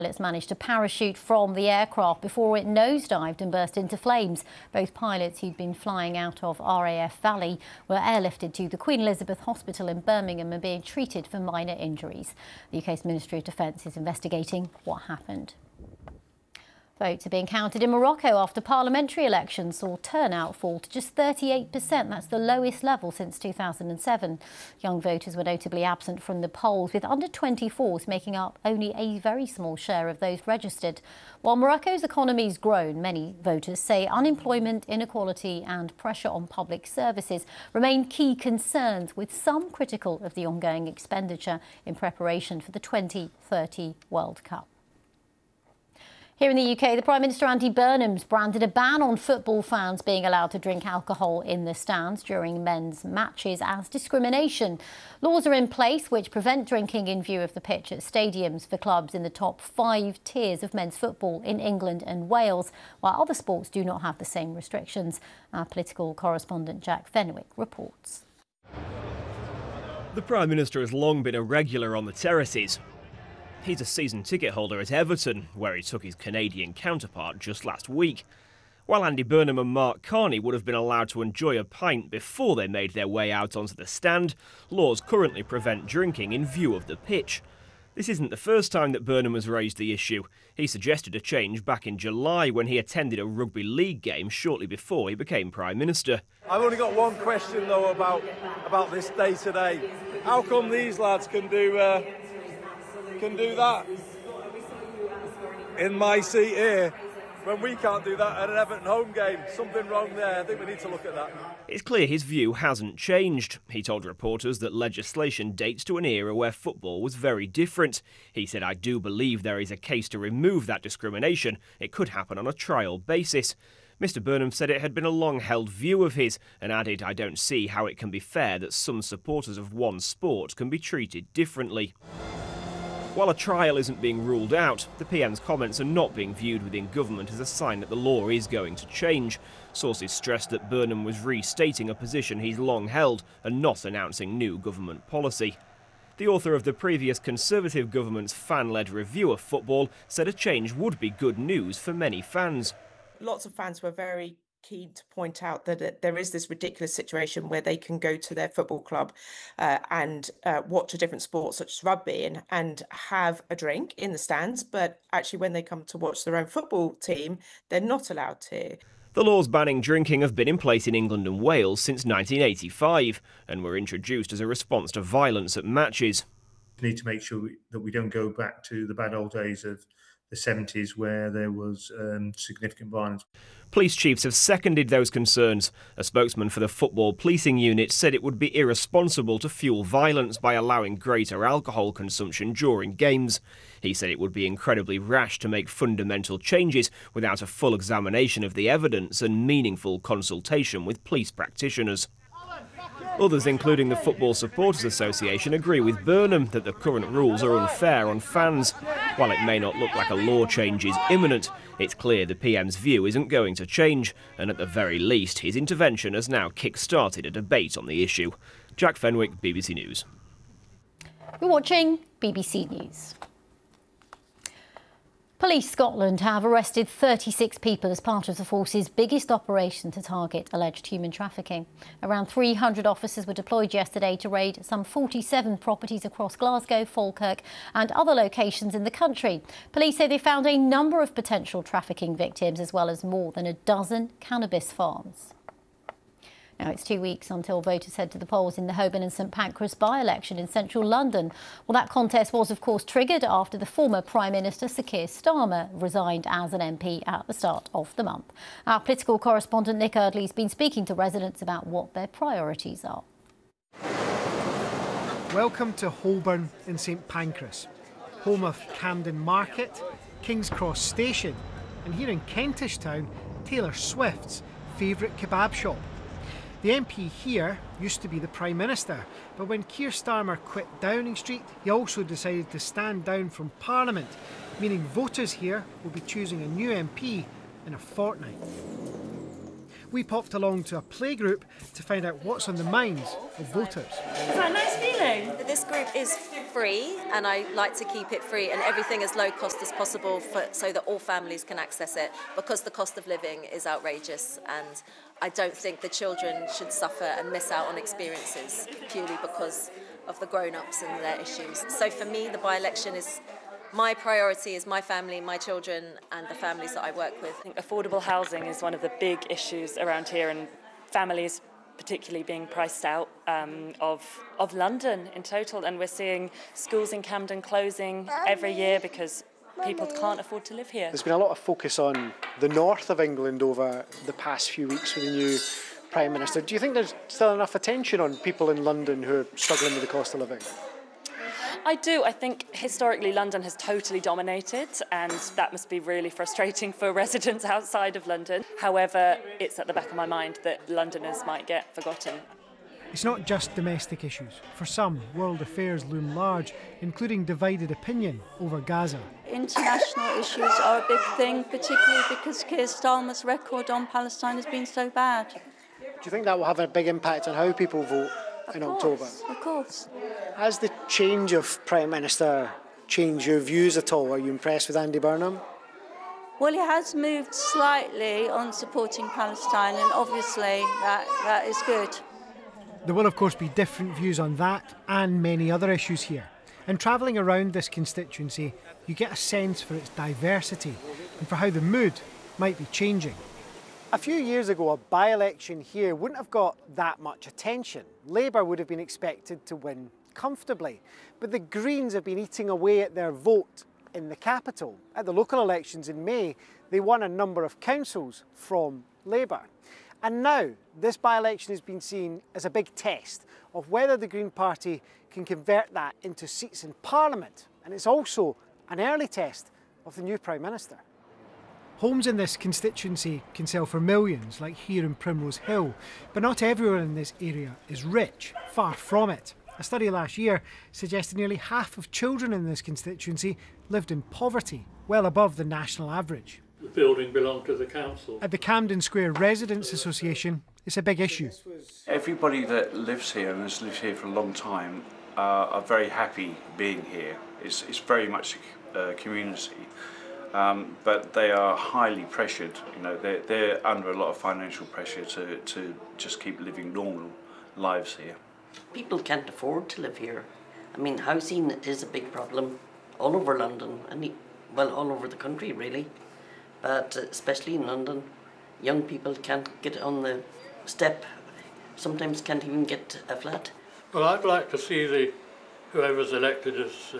Pilots managed to parachute from the aircraft before it nosedived and burst into flames. Both pilots who'd been flying out of RAF Valley were airlifted to the Queen Elizabeth Hospital in Birmingham and being treated for minor injuries. The UK's Ministry of Defence is investigating what happened. Votes are being counted in Morocco after parliamentary elections saw turnout fall to just 38%. That's the lowest level since 2007. Young voters were notably absent from the polls, with under 24s making up only a very small share of those registered. While Morocco's economy's grown, many voters say unemployment, inequality and pressure on public services remain key concerns, with some critical of the ongoing expenditure in preparation for the 2030 World Cup. Here in the UK, the Prime Minister Andy Burnham's branded a ban on football fans being allowed to drink alcohol in the stands during men's matches as discrimination. Laws are in place which prevent drinking in view of the pitch at stadiums for clubs in the top 5 tiers of men's football in England and Wales, while other sports do not have the same restrictions. Our political correspondent Jack Fenwick reports. The Prime Minister has long been a regular on the terraces. He's a season ticket holder at Everton, where he took his Canadian counterpart just last week. While Andy Burnham and Mark Carney would have been allowed to enjoy a pint before they made their way out onto the stand, laws currently prevent drinking in view of the pitch. This isn't the first time that Burnham has raised the issue. He suggested a change back in July when he attended a rugby league game shortly before he became Prime Minister. I've only got one question, though, about this day today. How come these lads can do that in my seat here when we can't do that at an Everton home game? Something wrong there. I think we need to look at that. It's clear his view hasn't changed. He told reporters that legislation dates to an era where football was very different. He said, "I do believe there is a case to remove that discrimination. It could happen on a trial basis." Mr Burnham said it had been a long-held view of his and added, "I don't see how it can be fair that some supporters of one sport can be treated differently." While a trial isn't being ruled out, the PM's comments are not being viewed within government as a sign that the law is going to change. Sources stressed that Burnham was restating a position he's long held and not announcing new government policy. The author of the previous Conservative government's fan-led review of football said a change would be good news for many fans. Lots of fans were very keen to point out that there is this ridiculous situation where they can go to their football club and watch a different sport such as rugby and have a drink in the stands, but actually when they come to watch their own football team, they're not allowed to. The laws banning drinking have been in place in England and Wales since 1985 and were introduced as a response to violence at matches. We need to make sure that we don't go back to the bad old days of the 70s where there was significant violence. Police chiefs have seconded those concerns. A spokesman for the Football Policing Unit said it would be irresponsible to fuel violence by allowing greater alcohol consumption during games. He said it would be incredibly rash to make fundamental changes without a full examination of the evidence and meaningful consultation with police practitioners. Others, including the Football Supporters Association, agree with Burnham that the current rules are unfair on fans. While it may not look like a law change is imminent, it's clear the PM's view isn't going to change, and at the very least, his intervention has now kick-started a debate on the issue. Jack Fenwick, BBC News. You're watching BBC News. Police Scotland have arrested 36 people as part of the force's biggest operation to target alleged human trafficking. Around 300 officers were deployed yesterday to raid some 47 properties across Glasgow, Falkirk and other locations in the country. Police say they found a number of potential trafficking victims as well as more than a dozen cannabis farms. Now it's 2 weeks until voters head to the polls in the Holborn and St Pancras by-election in central London. Well, that contest was, of course, triggered after the former Prime Minister Sir Keir Starmer resigned as an MP at the start of the month. Our political correspondent Nick Eardley's been speaking to residents about what their priorities are. Welcome to Holborn in St Pancras, home of Camden Market, King's Cross Station, and here in Kentish Town, Taylor Swift's favourite kebab shop. The MP here used to be the Prime Minister, but when Keir Starmer quit Downing Street, he also decided to stand down from Parliament, meaning voters here will be choosing a new MP in a fortnight. We popped along to a playgroup to find out what's on the minds of voters. Is that a nice feeling? This group is free, and I like to keep it free and everything as low cost as possible so that all families can access it, because the cost of living is outrageous, and I don't think the children should suffer and miss out on experiences purely because of the grown-ups and their issues. So for me, the by-election is my priority, is my family, my children, and the families that I work with. I think affordable housing is one of the big issues around here, and families particularly being priced out of London in total. And we're seeing schools in Camden closing every year because people can't afford to live here. There's been a lot of focus on the north of England over the past few weeks with the new Prime Minister. Do you think there's still enough attention on people in London who are struggling with the cost of living? I do. I think historically London has totally dominated, and that must be really frustrating for residents outside of London. However, it's at the back of my mind that Londoners might get forgotten. It's not just domestic issues. For some, world affairs loom large, including divided opinion over Gaza. International issues are a big thing, particularly because Keir Starmer's record on Palestine has been so bad. Do you think that will have a big impact on how people vote in October? Of course. Has the change of Prime Minister changed your views at all? Are you impressed with Andy Burnham? Well, he has moved slightly on supporting Palestine, and obviously that is good. There will, of course, be different views on that and many other issues here. And travelling around this constituency, you get a sense for its diversity and for how the mood might be changing. A few years ago, a by-election here wouldn't have got that much attention. Labour would have been expected to win comfortably. But the Greens have been eating away at their vote in the capital. At the local elections in May, they won a number of councils from Labour. And now, this by-election has been seen as a big test of whether the Green Party can convert that into seats in Parliament. And it's also an early test of the new Prime Minister. Homes in this constituency can sell for millions, like here in Primrose Hill, but not everyone in this area is rich, far from it. A study last year suggested nearly half of children in this constituency lived in poverty, well above the national average. The building belonged to the council. At the Camden Square Residents Association, it's a big issue. Everybody that lives here and has lived here for a long time are very happy being here. It's very much a community. But they are highly pressured. You know, they're under a lot of financial pressure to just keep living normal lives here. People can't afford to live here. I mean, housing is a big problem all over London, and well, all over the country really. But especially in London, young people can't get on the step. Sometimes can't even get a flat. Well, I'd like to see whoever's elected as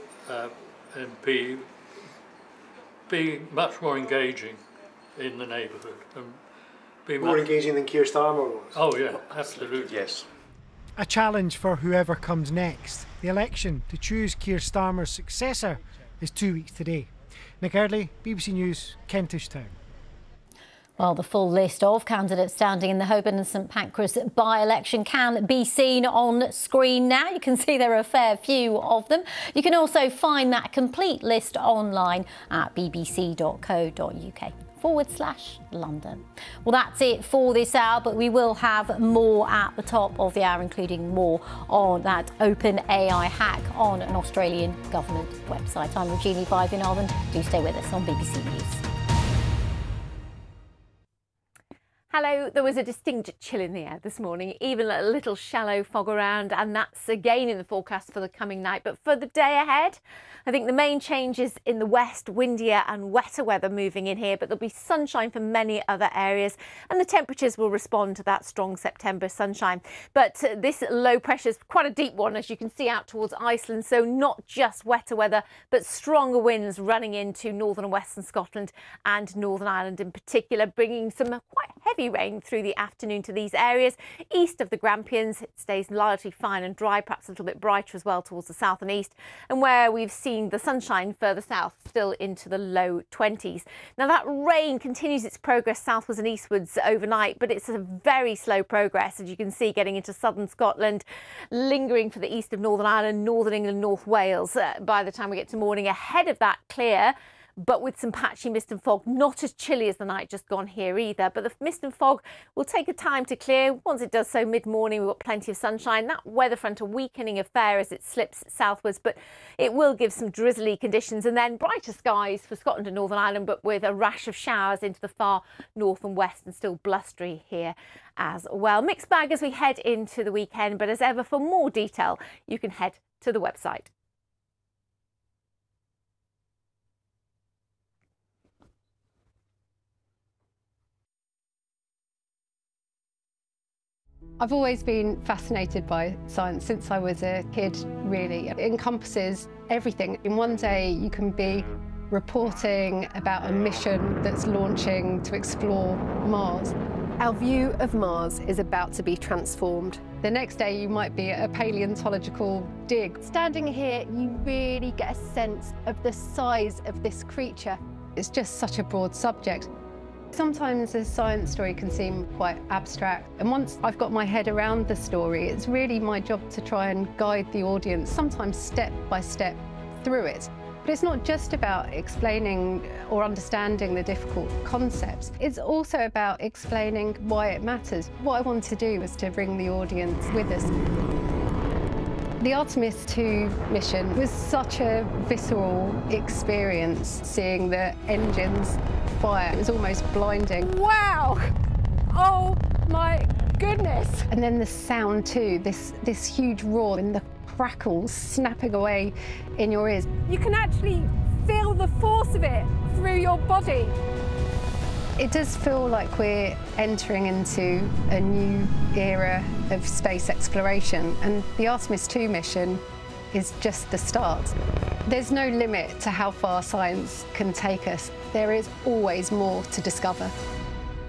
MP be much more engaging in the neighbourhood. And be more engaging than Keir Starmer was? Oh yeah, absolutely. Yes. A challenge for whoever comes next. The election to choose Keir Starmer's successor is 2 weeks today. Nick Eardley, BBC News, Kentish Town. Well, the full list of candidates standing in the Holborn and St Pancras by-election can be seen on screen now. You can see there are a fair few of them. You can also find that complete list online at bbc.co.uk/London. Well, that's it for this hour, but we will have more at the top of the hour, including more on that OpenAI hack on an Australian government website. I'm Regina Vaidyanathan. Do stay with us on BBC News. Hello, there was a distinct chill in the air this morning, even a little shallow fog around, and that's again in the forecast for the coming night. But for the day ahead, I think the main change is in the west, windier and wetter weather moving in here, but there'll be sunshine for many other areas, and the temperatures will respond to that strong September sunshine. But this low pressure is quite a deep one, as you can see out towards Iceland, so not just wetter weather, but stronger winds running into northern and western Scotland and Northern Ireland in particular, bringing some quite heavy rain through the afternoon to these areas. East of the Grampians, it stays largely fine and dry, perhaps a little bit brighter as well towards the south and east, and where we've seen the sunshine further south, still into the low 20s. Now that rain continues its progress southwards and eastwards overnight, but it's a very slow progress, as you can see, getting into southern Scotland, lingering for the east of Northern Ireland, Northern England, North Wales. By the time we get to morning, ahead of that clear, but with some patchy mist and fog. Not as chilly as the night just gone here either, but the mist and fog will take a time to clear. Once it does so mid-morning, we've got plenty of sunshine. That weather front a weakening affair as it slips southwards, but it will give some drizzly conditions, and then brighter skies for Scotland and Northern Ireland, but with a rash of showers into the far north and west, and still blustery here as well. Mixed bag as we head into the weekend, but as ever, for more detail, you can head to the website. I've always been fascinated by science since I was a kid, really. It encompasses everything. In one day, you can be reporting about a mission that's launching to explore Mars. Our view of Mars is about to be transformed. The next day, you might be at a paleontological dig. Standing here, you really get a sense of the size of this creature. It's just such a broad subject. Sometimes a science story can seem quite abstract, and once I've got my head around the story, it's really my job to try and guide the audience, sometimes step by step through it. But it's not just about explaining or understanding the difficult concepts, it's also about explaining why it matters. What I want to do is to bring the audience with us. The Artemis II mission was such a visceral experience, seeing the engines fire. It was almost blinding. Wow! Oh my goodness! And then the sound too, this huge roar and the crackles snapping away in your ears. You can actually feel the force of it through your body. It does feel like we're entering into a new era of space exploration, and the Artemis II mission is just the start. There's no limit to how far science can take us. There is always more to discover.